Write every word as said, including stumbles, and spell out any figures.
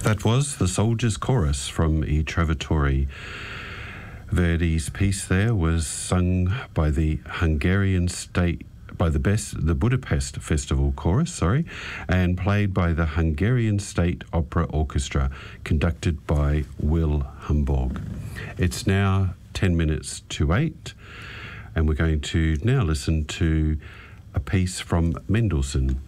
That was the Soldiers' Chorus from I Trovatori. Verdi's piece there was sung by the Hungarian State, by the best, the Budapest Festival Chorus, sorry, and played by the Hungarian State Opera Orchestra, conducted by Will Hamburg. It's now ten minutes to eight, and we're going to now listen to a piece from Mendelssohn.